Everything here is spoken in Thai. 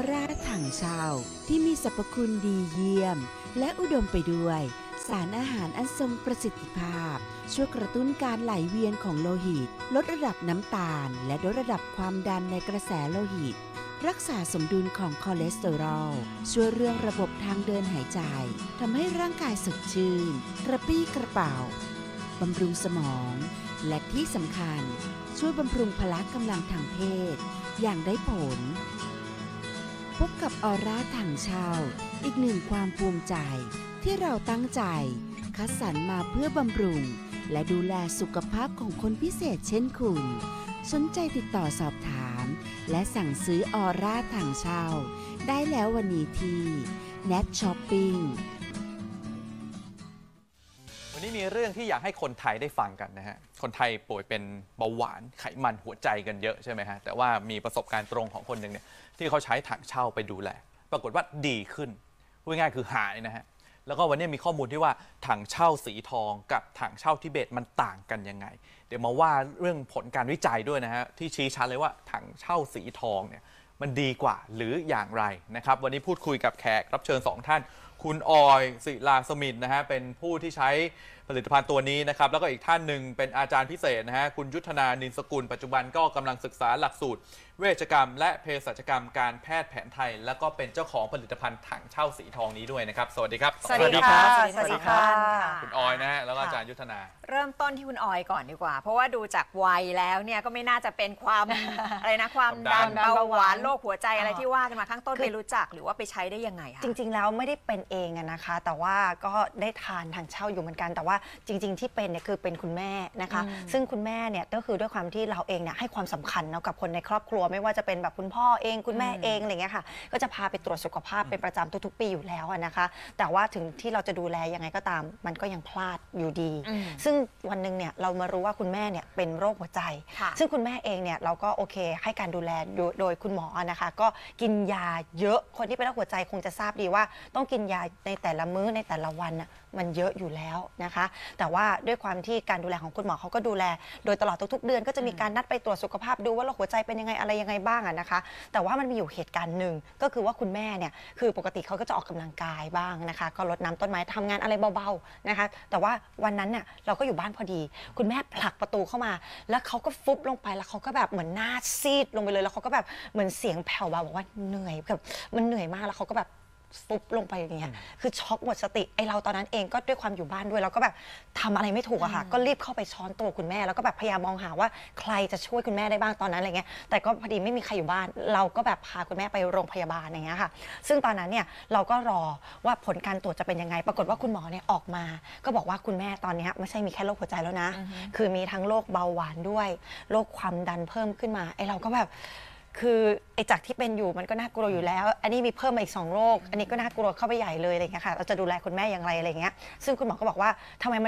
ร่าถังเช่าที่มีสรรพคุณดีเยี่ยมและอุดมไปด้วยสารอาหารอันทรงประสิทธิภาพช่วยกระตุ้นการไหลเวียนของโลหิตลดระดับน้ำตาลและลดระดับความดันในกระแสโลหิตรักษาสมดุลของคอเลสเตอรอลช่วยเรื่องระบบทางเดินหายใจทำให้ร่างกายสดชื่นกระปรี้กระเป๋าบำรุงสมองและที่สำคัญช่วยบำรุงพละกำลังทางเพศอย่างได้ผลพบกับออร่าถังเช่าอีกหนึ่งความภูมิใจที่เราตั้งใจคัดสรรมาเพื่อบำรุงและดูแลสุขภาพของคนพิเศษเช่นคุณสนใจติดต่อสอบถามและสั่งซื้อออร่าถังเช่าได้แล้ววันนี้ที่ Net Shopping วันนี้มีเรื่องที่อยากให้คนไทยได้ฟังกันนะฮะคนไทยป่วยเป็นเบาหวานไขมันหัวใจกันเยอะใช่ไหมฮะแต่ว่ามีประสบการณ์ตรงของคนหนึ่งเนี่ยที่เขาใช้ถังเช่าไปดูแลปรากฏว่าดีขึ้นพูดง่ายๆคือหายนะฮะแล้วก็วันนี้มีข้อมูลที่ว่าถังเช่าสีทองกับถังเช่าทิเบตมันต่างกันยังไงเดี๋ยวมาว่าเรื่องผลการวิจัยด้วยนะฮะที่ชี้ชัดเลยว่าถังเช่าสีทองเนี่ยมันดีกว่าหรืออย่างไรนะครับวันนี้พูดคุยกับแขกรับเชิญ2ท่านคุณออยศิลาสมิทธิ์นะฮะเป็นผู้ที่ใช้ผลิตภัณฑ์ตัวนี้นะครับแล้วก็อีกท่านหนึ่งเป็นอาจารย์พิเศษนะฮะคุณยุทธนานินสกุลปัจจุบันก็กำลังศึกษาหลักสูตรเวชกรรมและเภสัชกรรมการแพทย์แผนไทยแล้วก็เป็นเจ้าของผลิตภัณฑ์ถังเช่าสีทองนี้ด้วยนะครับสวัสดีครับสวัสดีค่ะสวัสดีค่ะคุณออยนะฮะแล้วก็อาจารย์ยุทธนาเริ่มต้นที่คุณออยก่อนดีกว่าเพราะว่าดูจากวัยแล้วเนี่ยก็ไม่น่าจะเป็นความ อะไรนะความดันเบาหวานโรคหัวใจอะไรที่ว่ากันมาข้างต้นไปรู้จักหรือว่าไปใช้ได้ยังไงคะจริงๆแล้วไม่ได้เป็นเองนะคะแต่ว่าก็ได้ทานถังเช่าอยู่เหมือนกันแต่ว่าจริงๆที่เป็นเนี่ยคือเป็นคุณแม่นะคะซึ่งคุณแม่เนี่ยก็คือด้วยความที่เราเองเนี่ยให้ความสำคัญเนาะกับคนในครอบครัวไม่ว่าจะเป็นแบบคุณพ่อเองคุณแม่เองอะไรเงี้ยค่ะก็จะพาไปตรวจสุขภาพเป็นประจำทุกๆปีอยู่แล้วนะคะแต่ว่าถึงที่เราจะดูแลยังไงก็ตามมันก็ยังพลาดอยู่ดีซึ่งวันหนึ่งเนี่ยเรามารู้ว่าคุณแม่เนี่ยเป็นโรคหัวใจซึ่งคุณแม่เองเนี่ยเราก็โอเคให้การดูแลโดยคุณหมอนะคะก็กินยาเยอะคนที่เป็นโรคหัวใจคงจะทราบดีว่าต้องกินยาในแต่ละมื้อในแต่ละวันน่ะมันเยอะอยู่แล้วนะคะแต่ว่าด้วยความที่การดูแลของคุณหมอเขาก็ดูแลโดยตลอดทุกๆเดือนก็จะมีการนัดไปตรวจสุขภาพดูว่าโรคหัวใจเป็นยังไงอะไรยังไงบ้างนะคะแต่ว่ามันมีอยู่เหตุการณ์หนึ่งก็คือว่าคุณแม่เนี่ยคือปกติเขาก็จะออกกำลังกายบ้างนะคะก็รดน้ำต้นไม้ทำงานอะไรเบาๆนะคะแต่ว่าวันนั้นเนี่ยเราก็อยู่บ้านพอดีคุณแม่ผลักประตูเข้ามาแล้วเขาก็ฟุบลงไปแล้วเขาก็แบบเหมือนหน้าซีดลงไปเลยแล้วเขาก็แบบเหมือนเสียงแผ่วเบาบอกว่าเหนื่อยแบบมันเหนื่อยมากแล้วเขาก็แบบฟุบลงไปอย่างเงี้ยคือช็อกหมดสติไอเราตอนนั้นเองก็ด้วยความอยู่บ้านด้วยเราก็แบบทำอะไรไม่ถูกอะค่ะก็รีบเข้าไปช้อนตัวคุณแม่แล้วก็แบบพยายามมองหาว่าใครจะช่วยคุณแม่ได้บ้างตอนนั้นอะไรเงี้ยแต่ก็พอดีไม่มีใครอยู่บ้านเราก็แบบพาคุณแม่ไปโรงพยาบาลอย่างเงี้ยค่ะซึ่งตอนนั้นเนี่ยเราก็รอว่าผลการตรวจจะเป็นยังไงปรากฏว่าคุณหมอเนี่ยออกมาก็บอกว่าคุณแม่ตอนนี้ไม่ใช่มีแค่โรคหัวใจแล้วนะคือมีทั้งโรคเบาหวานด้วยโรคความดันเพิ่มขึ้นมาไอเราก็แบบคือไอ้จากที่เป็นอยู่มันก็น่ากลัวอยู่แล้วอันนี้มีเพิ่มมาอีก2โรคอันนี้ก็น่ากลัวเข้าไปใหญ่เลยอะไรเงี้ยค่ะเราจะดูแลคุณแม่อย่างไรอะไรเงี้ยซึ่งคุณหมอก็บอกว่าทำไมมัน